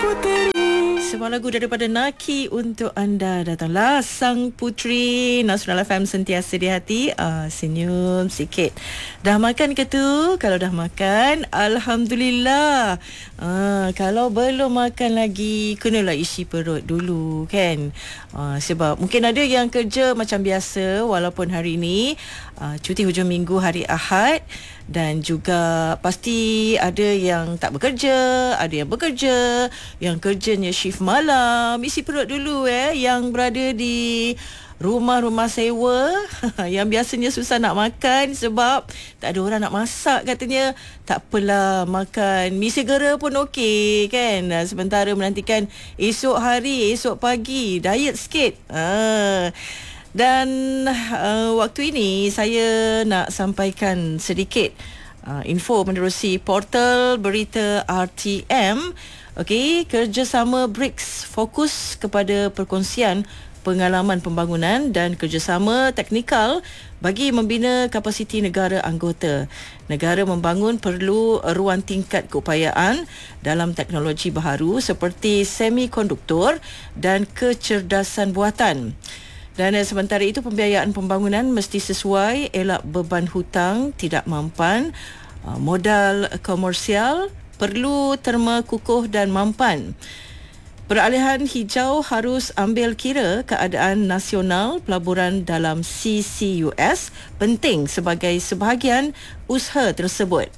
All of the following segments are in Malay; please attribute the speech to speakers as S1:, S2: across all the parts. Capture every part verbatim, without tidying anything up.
S1: Sebuah lagu daripada Naki untuk anda. Datanglah Sang Putri. Nasional F M sentiasa di hati. uh, Senyum sikit. Dah makan ke tu? Kalau dah makan, Alhamdulillah. uh, Kalau belum makan lagi, kenalah isi perut dulu kan. uh, Sebab mungkin ada yang kerja macam biasa, walaupun hari ini uh, cuti hujung minggu hari Ahad. Dan juga pasti ada yang tak bekerja, ada yang bekerja, yang kerjanya shift malam. Isi perut dulu eh yang berada di rumah-rumah sewa yang biasanya susah nak makan sebab tak ada orang nak masak katanya. Tak apalah, makan mi segera pun okey kan. Sementara menantikan esok hari, esok pagi diet sikit. Ha. Dan uh, waktu ini saya nak sampaikan sedikit uh, info menerusi portal berita R T M. Okey, kerjasama BRICS fokus kepada perkongsian pengalaman pembangunan dan kerjasama teknikal bagi membina kapasiti negara anggota. Negara membangun perlu ruang tingkat keupayaan dalam teknologi baharu seperti semikonduktor dan kecerdasan buatan. Dan sementara itu, pembiayaan pembangunan mesti sesuai, elak beban hutang tidak mampan, modal komersial perlu terma kukuh dan mampan. Peralihan hijau harus ambil kira keadaan nasional pelaburan dalam C C U S penting sebagai sebahagian usaha tersebut.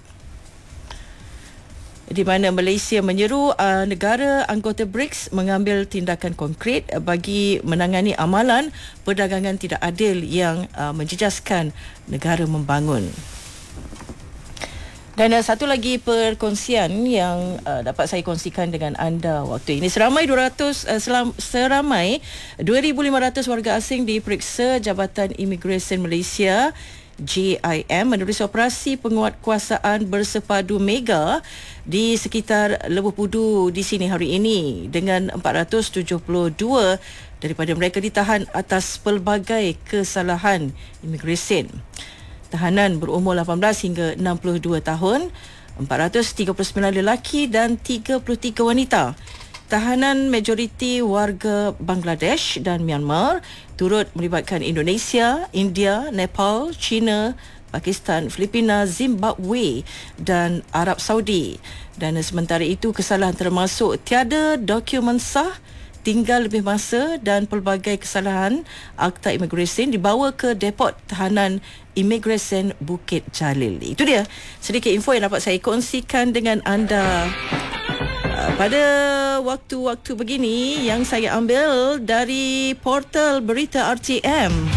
S1: Di mana Malaysia menyeru uh, negara anggota BRICS mengambil tindakan konkret bagi menangani amalan perdagangan tidak adil yang uh, menjejaskan negara membangun. Dan uh, satu lagi perkongsian yang uh, dapat saya kongsikan dengan anda waktu ini. Seramai dua ratus uh, selam, seramai dua ribu lima ratus warga asing diperiksa Jabatan Imigresen Malaysia J I M menerusi operasi penguatkuasaan bersepadu mega di sekitar Lebuh Pudu di sini hari ini, dengan empat ratus tujuh puluh dua daripada mereka ditahan atas pelbagai kesalahan imigresen. Tahanan berumur lapan belas hingga enam puluh dua tahun, empat ratus tiga puluh sembilan lelaki dan tiga puluh tiga wanita. Tahanan majoriti warga Bangladesh dan Myanmar, turut melibatkan Indonesia, India, Nepal, China, Pakistan, Filipina, Zimbabwe dan Arab Saudi. Dan sementara itu, kesalahan termasuk tiada dokumen sah, tinggal lebih masa dan pelbagai kesalahan Akta Imigresen dibawa ke Depot Tahanan Imigresen Bukit Jalil. Itu dia sedikit info yang dapat saya kongsikan dengan anda pada waktu-waktu begini yang saya ambil dari portal berita R T M.